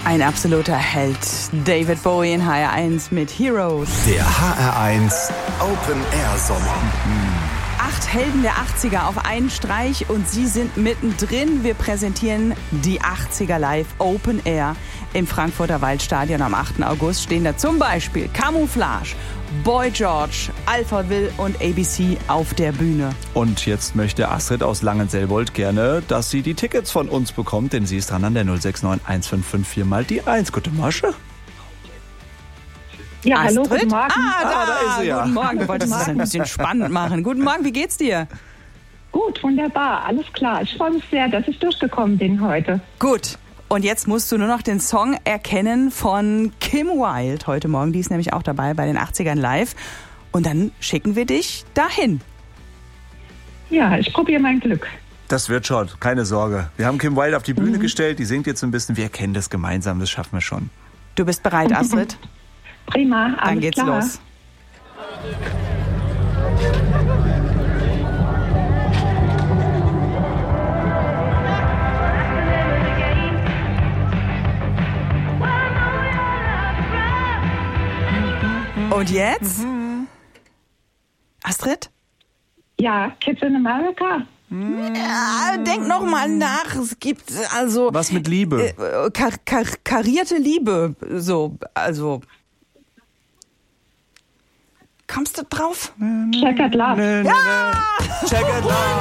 Ein absoluter Held. David Bowie in HR1 mit Heroes. Der HR1 Open Air Sommer. 8 Helden der 80er auf einen Streich und sie sind mittendrin. Wir präsentieren die 80er Live Open Air im Frankfurter Waldstadion. Am 8. August stehen da zum Beispiel Camouflage, Boy George, Alpha Will und ABC auf der Bühne. Und jetzt möchte Astrid aus Langenselbold gerne, dass sie die Tickets von uns bekommt, denn sie ist dran an der 069 1554 mal die 1. Gute Masche. Ja, Astrid? hallo, guten Morgen. da ist sie ja. Guten Morgen, du wolltest es ein bisschen spannend machen. Guten Morgen, wie geht's dir? Gut, wunderbar, alles klar. Ich freue mich sehr, dass ich durchgekommen bin heute. Gut. Und jetzt musst du nur noch den Song erkennen von Kim Wilde heute Morgen. Die ist nämlich auch dabei bei den 80ern Live. Und dann schicken wir dich dahin. Ja, ich probiere mein Glück. Das wird schon, keine Sorge. Wir haben Kim Wilde auf die Bühne gestellt, die singt jetzt ein bisschen. Wir kennen das gemeinsam, das schaffen wir schon. Du bist bereit, Astrid? Prima, alles Dann geht's klar. los. Und jetzt? Astrid? Ja, Kids in America. Ja, denk noch mal nach. Es gibt also Was mit Liebe? karierte Liebe. So, also. Kommst du drauf? Checkered Love. Ja! Checkered Love.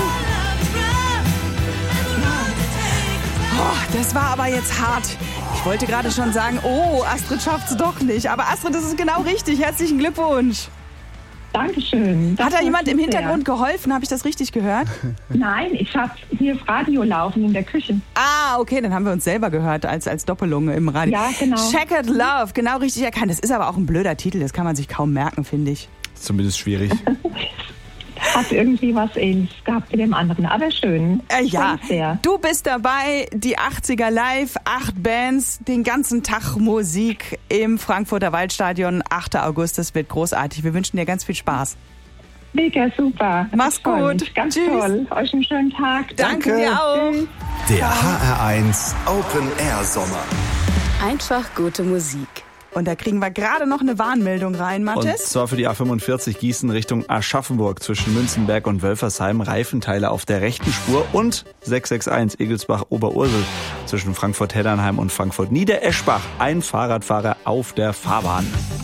Oh, das war aber jetzt hart. Ich wollte gerade schon sagen, oh, Astrid schafft's doch nicht. Aber Astrid, das ist genau richtig. Herzlichen Glückwunsch. Dankeschön. Das Hat da jemand freut im mich Hintergrund geholfen? Habe ich das richtig gehört? sehr. Nein, ich habe hier das Radio laufen in der Küche. Ah, okay, dann haben wir uns selber gehört als Doppelung im Radio. Ja, genau. Checkered Love, genau richtig erkannt. Das ist aber auch ein blöder Titel, das kann man sich kaum merken, finde ich. Zumindest schwierig. Hat irgendwie was Ähnliches gehabt mit dem anderen, aber schön. Ich Ja, freue mich sehr. du bist dabei, die 80er Live, 8 Bands, den ganzen Tag Musik im Frankfurter Waldstadion, 8. August, das wird großartig. Wir wünschen dir ganz viel Spaß. Mega super. Mach's Ich freu gut. mich. Ganz Tschüss. toll. Euch einen schönen Tag. Danke dir auch. Tschüss. Der HR1 Open Air Sommer. Einfach gute Musik. Und da kriegen wir gerade noch eine Warnmeldung rein, Und Mathis. zwar für die A45 Gießen Richtung Aschaffenburg zwischen Münzenberg und Wölfersheim. Reifenteile auf der rechten Spur und 661 Egelsbach-Oberursel zwischen Frankfurt-Heddernheim und Frankfurt-Niedereschbach. Ein Fahrradfahrer auf der Fahrbahn.